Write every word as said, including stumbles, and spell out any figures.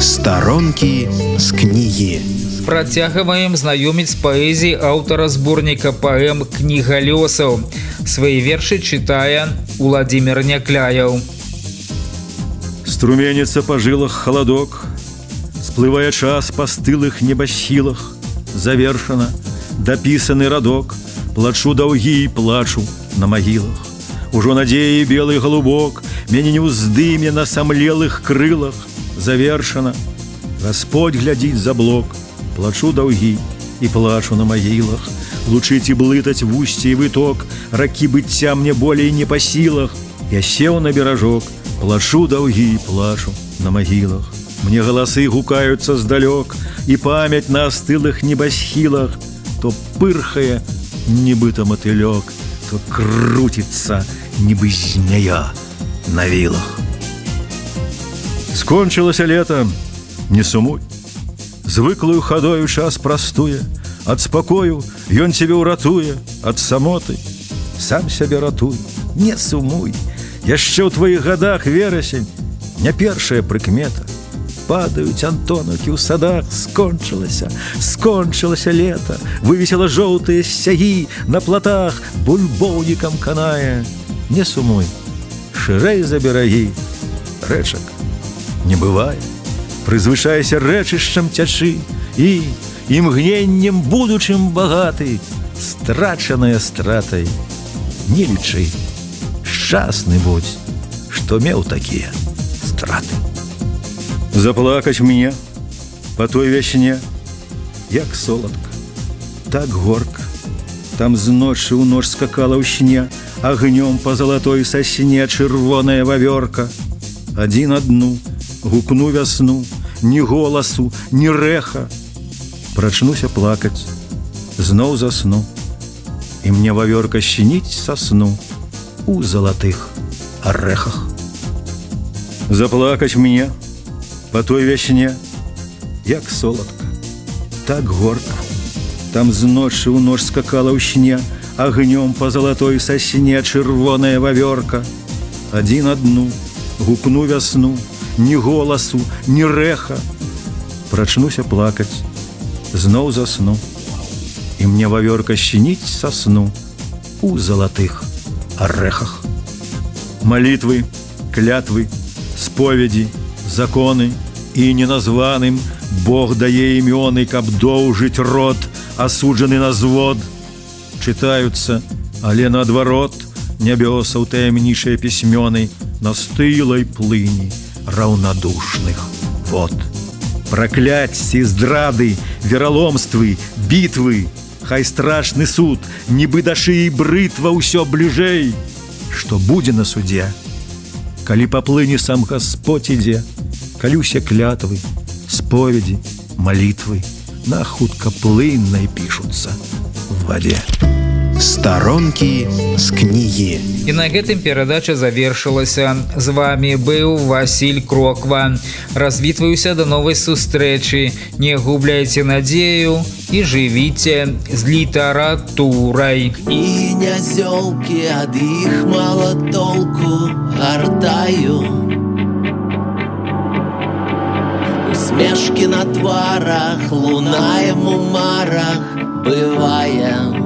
Старонкі з кнігі. Працягваем знаёміць з паэзіяй аўтара зборніка паэм «Кніга лёсаў». Свае вершы чытае Уладзімір Някляяў. Струменится по жилах холодок, сплывая час по стылых небосхилах. Завершено, дописанный родок, плачу долги и плачу на могилах. Ужо надеи белый голубок меня не уздыме на сомлелых крылах. Завершено, Господь глядит за блок, плачу долги и плачу на могилах. Лучить и блытать в устье и выток, раки быття мне более не по силах. Я сел на бережок, плачу долги и плачу на могилах. Мне голосы гукаются сдалек, и память на остылых небосхилах. То пырхая небыто мотылек, то крутится небы змея на вилах. Скончилось лето, не сумуй, звыклую ходою час простуя, от спокою ён тебе уратуе, от самоты сам себе ратуй, не сумуй. Яшчэ ў твоих годах верасень не першая прыкмета. Падаюць антонаўкі ў садах, скончылася, скончылася лето, вывесила жоўтыя сцягі на плотах, бульбоўнікам канае. Не сумуй, шырэй за берагі, рэчак не бывае. Прызвычайся рэчышчам цячы і імгненнем будучым багаты, страчаная стратай не лічы. Шчасны будь, што меў такія страты. Заплакаць мне по той вясне, як соладка, так горка. Там з ночы ў ноч скакала ў сне, агнём по залатой сасне чырвоная вавёрка. Адзін адну гукну вясну, ні голасу, ні рэха. Прачнуся плакаць, зноў засну, і мне вавёрка щиніць са сну у залатых арэхах. Заплакаць мне по той вясне, як соладка, так горка. Там з ночы ў ноч скакала ў сне, агнём по залатой сасне чырвоная вавёрка. Адзін адну гукну вясну, ні голасу, ні рэха. Прачнуся плакаць, зноў засну, і мне вавёрка щиніць са сну у залатых арэхах. Молитвы, клятвы, споведи, законы, и неназваным Бог дае імёны, каб доўжыць род, асуджаны на звод. Чытаюцца, але наадварот, нябёсаў таямнічыя пісьмёны на стылай плыні раўнадушных вод. Пракляцці, здрады, вераломствы, бітвы, хай страшны суд, нібы да шыі брытва ўсё бліжэй. Што будзе на судзе, калі паплыне сам Гасподь ідзе, калі ўсе клятвы, споведи, молитвы на хуткаплыннай пішуцца в вадзе. Старонкі з кнігі. І на гэтым перадача завершылася. З вами быў Васіль Кроква. Развітваюся до новай сустрэчы. Не губляйце надзею і жывіце з літаратурай. І нязёлкі ад іх мала толку, гартаю. Усмешкі на тварах, лунаем у марах, бывае.